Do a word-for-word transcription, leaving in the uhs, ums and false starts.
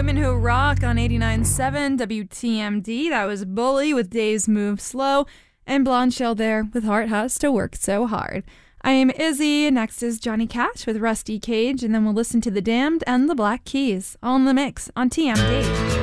Women Who Rock on eighty-nine point seven W T M D. That was Bully with Days Move Slow, and Blonde Shell there with Heart Has to Work So Hard. I am Izzy. Next is Johnny Cash with Rusty Cage, and then we'll listen to The Damned and the Black Keys, all in the mix on T M D.